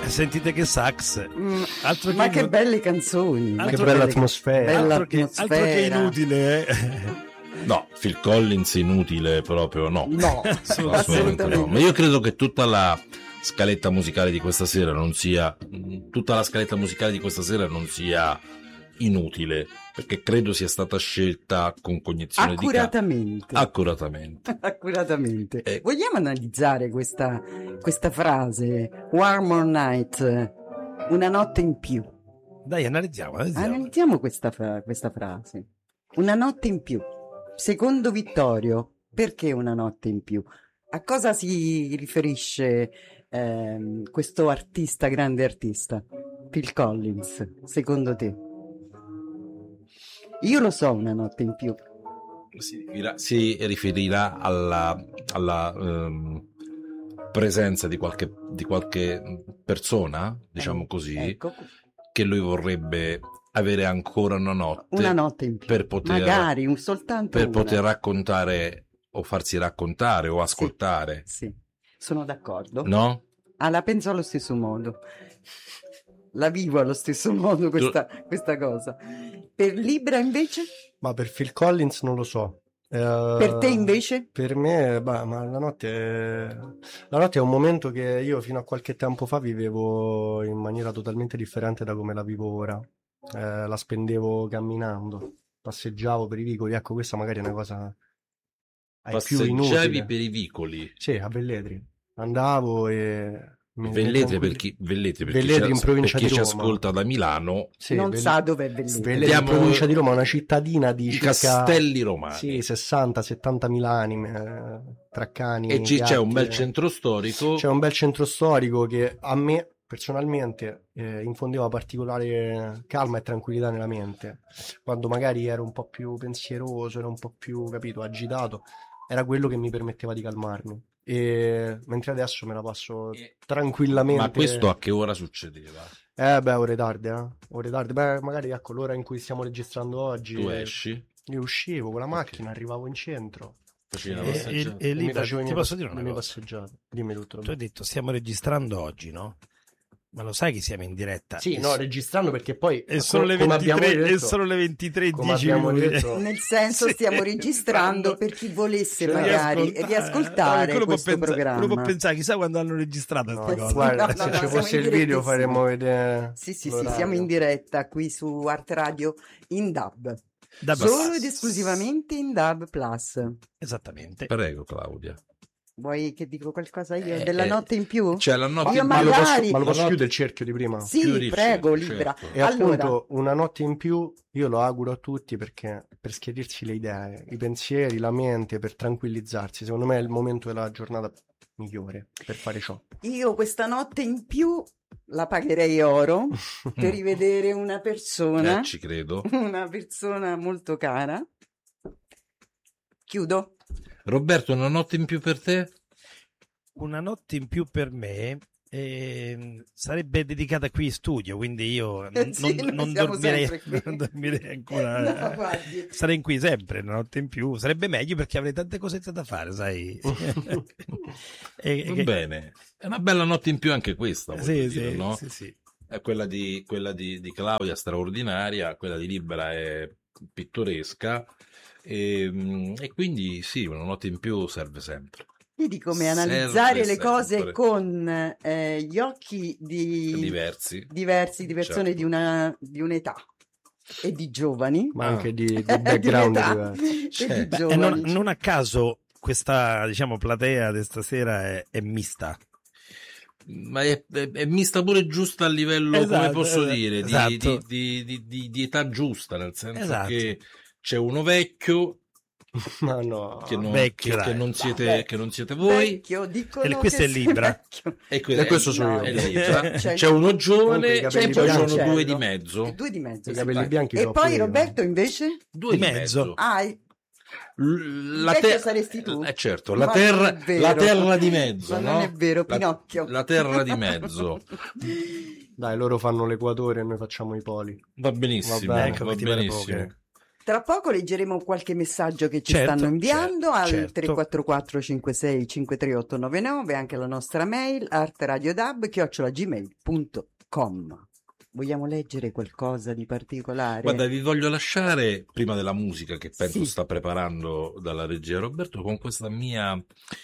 Sentite che sax. Altro Ma che inu- belle canzoni. altro Che bella belle- atmosfera. bella altro che atmosfera. inutile, No, Phil Collins inutile proprio no. No, Assolutamente no. Ma io credo che tutta la scaletta musicale di questa sera non sia inutile, perché credo sia stata scelta con cognizione Accuratamente. accuratamente. Vogliamo analizzare questa frase? One more night, una notte in più. Dai, analizziamo. Analizziamo questa frase. Una notte in più. Secondo Vittorio, perché una notte in più? A cosa si riferisce questo artista, grande artista? Phil Collins, secondo te? Io lo so, una notte in più. Si riferirà alla presenza di qualche persona, diciamo così, Ecco, che lui vorrebbe avere ancora una notte in più. per poter, Magari soltanto per una. poter raccontare o farsi raccontare o ascoltare, Sì, sono d'accordo. no? La penso allo stesso modo. La vivo allo stesso modo questa cosa. Per Libra invece? Ma per Phil Collins non lo so. Per te invece? Per me, ma la notte è un momento che io fino a qualche tempo fa vivevo in maniera totalmente differente da come la vivo ora. La spendevo camminando, passeggiavo per i vicoli. Ecco, questa magari è una cosa più inutile. Passeggiavi per i vicoli. Sì, a Velletri. Andavo e... Velletri Velletri in provincia per chi di ci Roma. ascolta da Milano, Sì, Non sa dov'è Velletri. Velletri in provincia di Roma, una cittadina di i circa Castelli Romani. sì, 60-70 mila anime, tra cani E c'è un bel gatti, centro storico. C'è un bel centro storico che a me personalmente infondeva particolare calma e tranquillità nella mente. Quando magari ero un po' più pensieroso, ero un po' più, capito, agitato, era quello che mi permetteva di calmarmi. E mentre adesso me la passo tranquillamente. Ma questo a che ora succedeva? Ore tardi, ore tardi. Magari ecco l'ora in cui stiamo registrando oggi. Tu esci, Io uscivo con la macchina, arrivavo in centro. facevi una E passeggiata. lì mi facevo ti posso dire una le mie cosa? passeggiate. Dimmi tutto. Tu hai detto stiamo registrando oggi, no? Ma lo sai che siamo in diretta? Sì, no, registrando perché poi E sono le come abbiamo 23, detto, e sono le 23 come 10 abbiamo minuti. detto, Nel senso, Sì. stiamo registrando per chi volesse magari riascoltare quello questo programma. Quello può pensare, chissà quando hanno registrato no, questa cosa. guarda, No, se no, ci siamo fosse in il video direttissimo. faremmo vedere Sì, l'orario. siamo in diretta qui su Art Radio in DAB. Da Solo base. ed esclusivamente in DAB Plus. Esattamente. Prego, Claudia. Vuoi che dico qualcosa io della notte in più? Cioè, la notte Io in Ma lo magari- posso La notte- chiudere il cerchio di prima? Sì, Chiudi il prego, cerchio, Libra. certo. E Allora, appunto una notte in più io lo auguro a tutti perché per schiarirsi le idee, i pensieri, la mente, per tranquillizzarsi. Secondo me è il momento della giornata migliore per fare ciò. io questa notte in più la pagherei oro per rivedere una persona, Ci credo. una persona molto cara. Chiudo. Roberto, una notte in più per te? Una notte in più per me sarebbe dedicata qui in studio, quindi io Sì, noi non siamo dormirei, sempre qui. non dormirei ancora. No, guardi. Sarei qui sempre una notte in più, sarebbe meglio perché avrei tante cosette da fare, sai. Va bene. È una bella notte in più anche questa, voglio Sì, dire, sì, no? sì, sì. È quella di Claudia straordinaria, quella di Libera è pittoresca e quindi sì, una notte in più serve sempre. Vedi come Serve analizzare le sempre. cose con gli occhi Diversi. diversi di persone Certo. di un'età e di giovani. Ma anche di Di background un'età diversi. e di E giovani. non a caso questa, diciamo, platea di stasera è mista. Ma è mista pure giusta a livello, come Esatto, posso dire, esatto. di età giusta, nel senso Esatto. che c'è uno vecchio Ma no. che non, vecchio, che dai. non siete, Vabbè. che non siete voi. Vecchio, dicono E questo che è Libra. sei vecchio. E questo sono è io. Libra. C'è- C'è uno giovane Comunque i e capelli poi bianchi. sono due di Marcello. mezzo. Due di mezzo. I sì, capelli vai. bianchi E ce l'ho poi pure io. Roberto invece? Due Di di mezzo. mezzo. Il vecchio saresti tu. Certo, Ma la non è vero. terra di mezzo, Ma no? non è vero, La- Pinocchio. La terra di mezzo. Dai, loro fanno l'equatore e noi facciamo i poli. Va benissimo, Va bene, ecco va che ti pare benissimo. poco. Tra poco leggeremo qualche messaggio che ci Certo, stanno inviando al certo. 344 56 53899, anche la nostra mail artradiodab@gmail.com. Vogliamo leggere qualcosa di particolare? Guarda, vi voglio lasciare, prima della musica che penso Sì. sta preparando dalla regia Roberto, con questa mia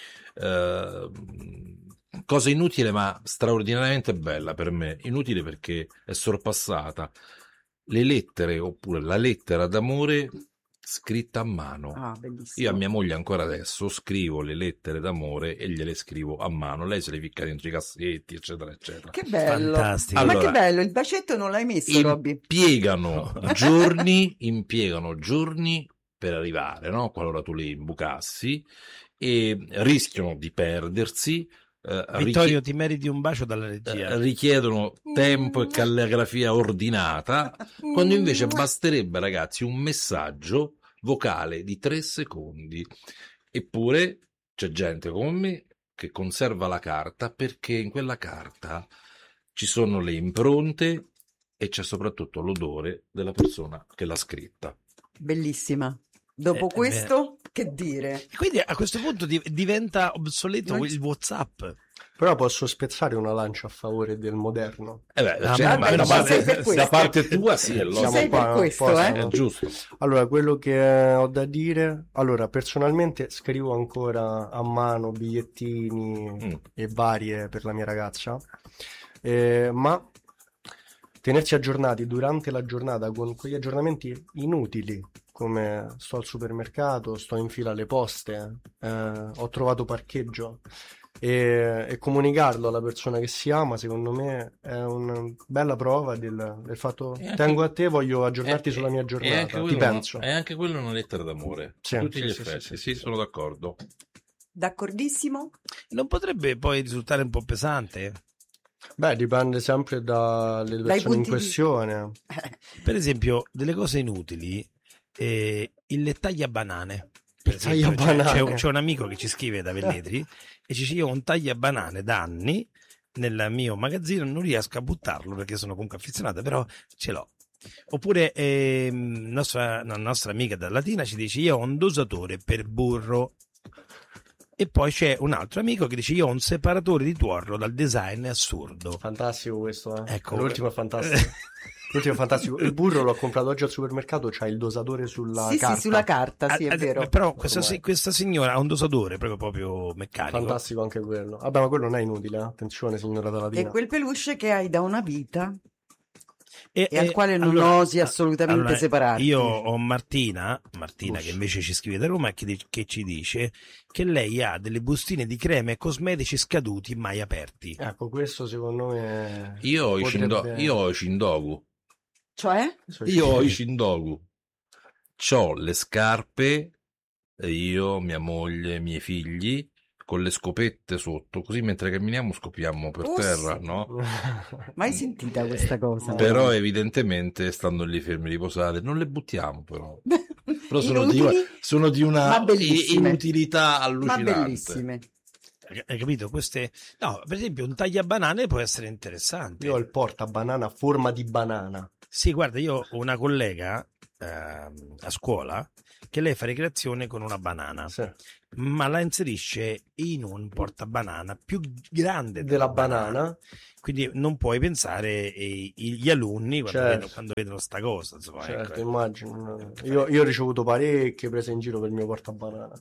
cosa inutile ma straordinariamente bella per me. Inutile perché è sorpassata. Le lettere, oppure la lettera d'amore scritta a mano. Ah, bellissimo. Io a mia moglie ancora adesso scrivo le lettere d'amore e gliele scrivo a mano. Lei se le ficca dentro i cassetti, eccetera, eccetera. Che bello. Fantastico. Ma Allora, che bello, il bacetto non l'hai messo, Robby? impiegano giorni per arrivare, no? Qualora tu li imbucassi, e rischiano di perdersi. Vittorio, ti meriti un bacio dalla regia. Richiedono tempo e calligrafia ordinata, quando invece basterebbe, ragazzi, un messaggio vocale di 3 secondi. Eppure c'è gente come me che conserva la carta, perché in quella carta ci sono le impronte e c'è soprattutto l'odore della persona che l'ha scritta. Bellissima. Dopo questo, che dire? Quindi a questo punto diventa obsoleto Non il WhatsApp. Però posso spezzare una lancia a favore del moderno. Ah, Cioè, ma da, ci sei per da questo. parte tua sì, è logico. Sei per questo, apposta, È giusto. Allora, quello che ho da dire, allora, personalmente scrivo ancora a mano bigliettini e varie per la mia ragazza, ma tenersi aggiornati durante la giornata con quegli aggiornamenti inutili, come sto al supermercato, sto in fila alle poste, ho trovato parcheggio, e comunicarlo alla persona che si ama, secondo me è una bella prova del fatto E anche- tengo a te, voglio aggiornarti sulla mia E anche giornata, ti quello- penso. È anche quello una lettera d'amore. Sì, A tutti sì, gli sì, effetti, sì, sì, sì. sono d'accordo. D'accordissimo? Non potrebbe poi risultare un po' pesante? Beh, dipende sempre dalle persone in punti di- questione. Per esempio, delle cose inutili, il tagliabanane. Per esempio, tagliabanane. c'è un amico che ci scrive da Velletri e ci dice: io ho un tagliabanane da anni nel mio magazzino, non riesco a buttarlo perché sono comunque affezionato, però ce l'ho. Oppure la nostra amica da Latina ci dice: io ho un dosatore per burro. E poi c'è un altro amico che dice: io ho un separatore di tuorlo dal design assurdo. Fantastico questo, eh. Ecco. L'ultimo è fantastico. L'ultimo è fantastico. Il burro l'ho comprato oggi al supermercato, c'ha il dosatore sulla Sì, carta. sì, sulla carta, sì, è vero. Però Ormai. questa signora ha un dosatore proprio meccanico. Fantastico anche quello. Vabbè, ma quello non è inutile, attenzione signora della È Latina. quel peluche che hai da una vita e E al quale non allora- osi assolutamente allora, separarti. Io ho Martina Uff. che invece ci scrive da Roma, che ci dice che lei ha delle bustine di creme e cosmetici scaduti mai aperti. Ecco, questo secondo me Io ho i potrebbe- io ho i Shindogu. Cioè? Io ho i Shindogu. C'ho le scarpe, io, mia moglie, i miei figli, con le scopette sotto, così mentre camminiamo scopiamo per Oh, terra, sì. no? Mai sentita questa cosa? Però evidentemente, stando lì fermi riposate, non le buttiamo però. Però Inutili, sono di una ma bellissime. inutilità ma allucinante. bellissime. Hai capito? Queste... No, per esempio un tagliabanane può essere interessante. Io ho il portabanana a forma di banana. Sì, guarda, io ho una collega a scuola che lei fa ricreazione con una banana, Sì. ma la inserisce in un portabanana più grande Della banana. Quindi non puoi pensare gli alunni quando, Certo. quando vedono sta cosa, insomma, Certo, ecco. immagino. Io ho ricevuto parecchie prese in giro per il mio portabanana.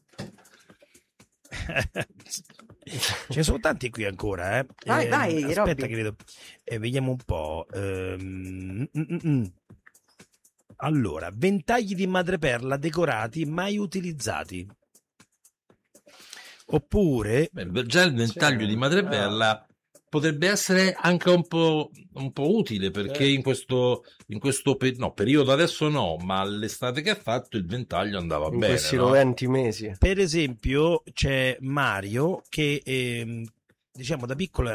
Ce ne sono tanti qui ancora, eh. Vai, aspetta Robby. che vedo. Vediamo un po'. Allora, ventagli di madreperla decorati mai utilizzati. Oppure Beh, già il ventaglio di madrepella potrebbe essere anche un po' utile, perché in questo periodo adesso no, ma l'estate che ha fatto il ventaglio andava In bene, questi no? 20 mesi. per esempio c'è Mario che diciamo da piccolo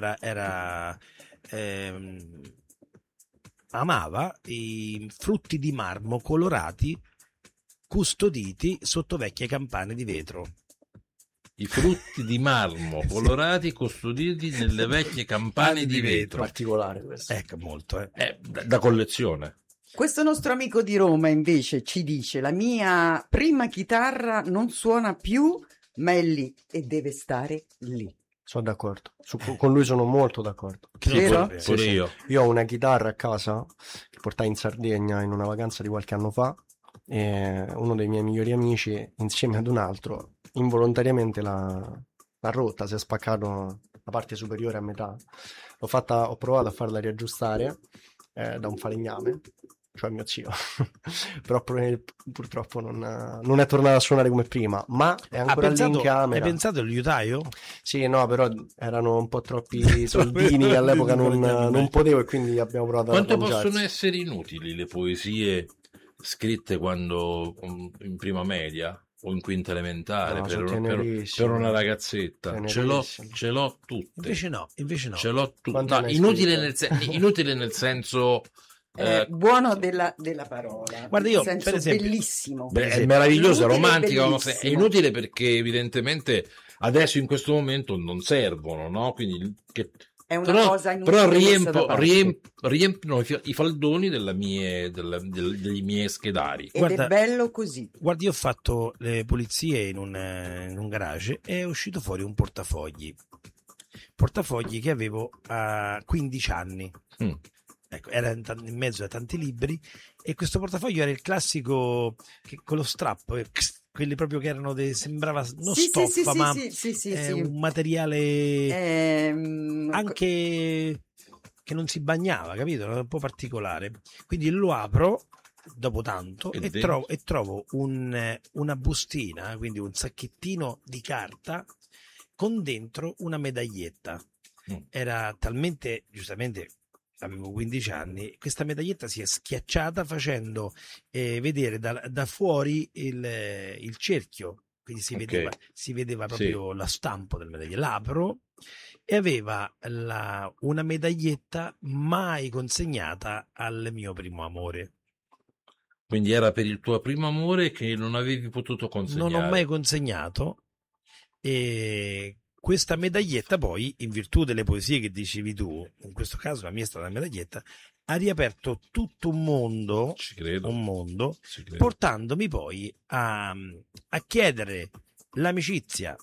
amava i frutti di marmo colorati custoditi sotto vecchie campane di vetro. I frutti di marmo colorati custoditi nelle vecchie campane di vetro. Particolare questo. Ecco, molto, Da collezione. Questo nostro amico di Roma invece ci dice: la mia prima chitarra non suona più, ma è lì e deve stare lì. Sono d'accordo. Con lui sono molto d'accordo. Vero? Pure io. Io ho una chitarra a casa che portai in Sardegna in una vacanza di qualche anno fa, e uno dei miei migliori amici, insieme ad un altro, involontariamente l'ha rotta, si è spaccato la parte superiore a metà. Ho provato a farla riaggiustare da un falegname, cioè mio zio, però purtroppo non è tornato a suonare come prima, ma è ancora lì in camera. Hai pensato al liutaio? Sì, no, però erano un po' troppi soldini che all'epoca non potevo, e quindi abbiamo provato Quanto a mangiarsi. possono essere inutili le poesie scritte quando in prima media o in quinta elementare No, per, sono per tenerissime. una ragazzetta? Ce l'ho tutte. Invece no. Ce l'ho tutte. Quante No, ne hai inutile scritte? inutile nel senso Buono della parola. Guarda, io, nel senso, per esempio, bellissimo. è meravigliosa, Inutile e romantica, ma è bellissimo. inutile perché evidentemente adesso in questo momento non servono, no? Quindi È una però, cosa inutile però messa da parte. riempiono i faldoni degli miei schedari. Ed Guarda- è bello così. Guardi, io ho fatto le pulizie in un garage e è uscito fuori un portafogli che avevo a 15 anni. Mm. Ecco, era in mezzo a tanti libri, e questo portafoglio era il classico con lo strappo, quelli proprio che erano sembrava non Sì, stoffa, sì, sì, ma sì, un materiale anche che non si bagnava, capito? Era un po' particolare. Quindi lo apro dopo tanto E e dentro? trovo una bustina, quindi un sacchettino di carta con dentro una medaglietta. Mm. Era talmente, giustamente avevo 15 anni, questa medaglietta si è schiacciata facendo vedere da fuori il cerchio, quindi Ok. si vedeva proprio la stampo del medaglietto. L'apro e aveva una medaglietta mai consegnata al mio primo amore. Quindi era per il tuo primo amore che non avevi potuto consegnare. Non ho mai consegnato, e questa medaglietta poi, in virtù delle poesie che dicevi tu, in questo caso la mia è stata una medaglietta, ha riaperto tutto un mondo, Ci credo. portandomi poi a chiedere l'amicizia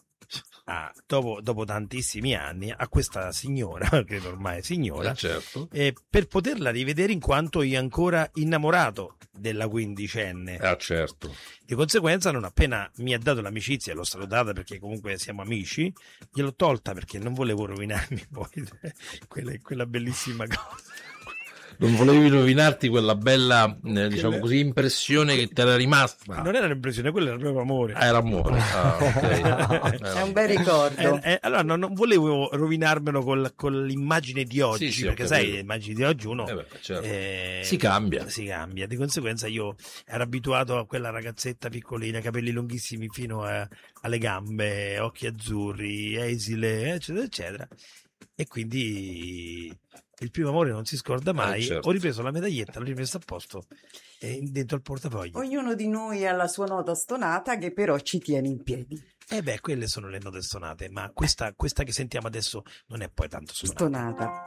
dopo tantissimi anni a questa signora, che ormai è signora, Certo. per poterla rivedere in quanto io ancora innamorato della quindicenne. Certo. Di conseguenza, non appena mi ha dato l'amicizia, l'ho salutata perché comunque siamo amici, gliel'ho tolta perché non volevo rovinarmi poi quella bellissima cosa. Non volevi rovinarti quella bella, diciamo così, impressione che ti era rimasta. Non era un'impressione, quello era il proprio amore. Era amore. Ok. È un bel ricordo. Allora non volevo rovinarmelo con l'immagine di oggi, Sì, perché ho sai, capito. le immagini di oggi uno Certo. Si cambia. Si cambia. Di conseguenza io ero abituato a quella ragazzetta piccolina, capelli lunghissimi fino alle gambe, occhi azzurri, esile, eccetera, eccetera. E quindi il primo amore non si scorda mai. Certo. Ho ripreso la medaglietta, l'ho rimessa a posto dentro il portafoglio. Ognuno di noi ha la sua nota stonata che però ci tiene in piedi. Quelle sono le note stonate, ma questa che sentiamo adesso non è poi tanto stonata.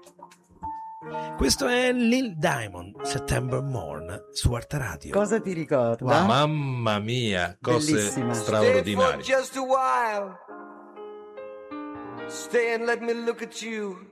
Questo è Lil Diamond, September Morn, su Arte Radio. Cosa ti ricorda? Wow. Mamma mia, cose Bellissima. straordinarie. Stay for just a while. Stay and let me look at you.